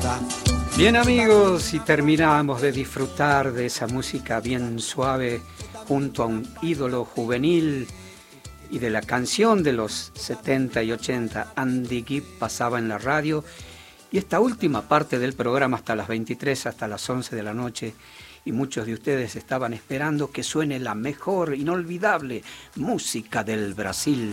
Bien amigos, y terminamos de disfrutar de esa música bien suave junto a un ídolo juvenil y de la canción de los 70 y 80, Andy Gibb, pasaba en la radio. Y esta última parte del programa hasta las 23, hasta las 11 de la noche, y muchos de ustedes estaban esperando que suene la mejor, inolvidable música del Brasil.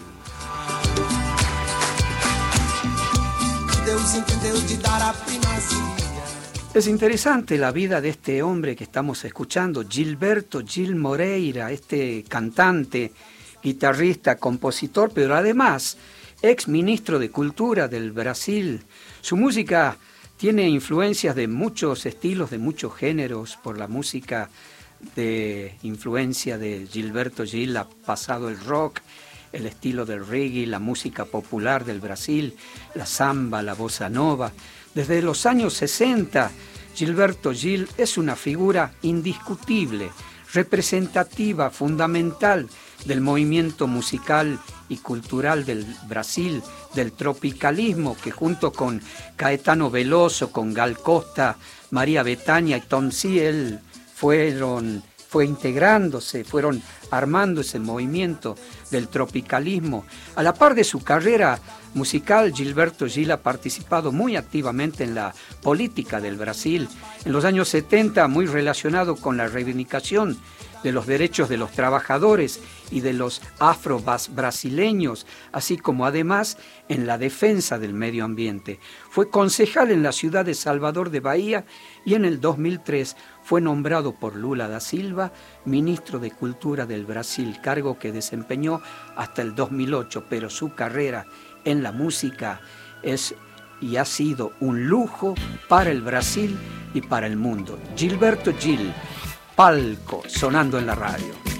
Es interesante la vida de este hombre que estamos escuchando, Gilberto Gil Moreira, este cantante, guitarrista, compositor, pero además ex ministro de Cultura del Brasil. Su música tiene influencias de muchos estilos, de muchos géneros. Por la música de influencia de Gilberto Gil ha pasado el rock, el estilo del reggae, la música popular del Brasil, la samba, la bossa nova. Desde los años 60, Gilberto Gil es una figura indiscutible, representativa, fundamental del movimiento musical y cultural del Brasil, del tropicalismo, que junto con Caetano Veloso, con Gal Costa, María Bethânia y Tom Ciel fue integrándose, fueron armando ese movimiento del tropicalismo. A la par de su carrera musical, Gilberto Gil ha participado muy activamente en la política del Brasil. En los años 70, muy relacionado con la reivindicación de los derechos de los trabajadores y de los afro-brasileños, así como además en la defensa del medio ambiente. Fue concejal en la ciudad de Salvador de Bahía y en el 2003 fue nombrado por Lula da Silva ministro de Cultura del Brasil, cargo que desempeñó hasta el 2008, pero su carrera en la música es y ha sido un lujo para el Brasil y para el mundo. Gilberto Gil, Palco, sonando en la radio.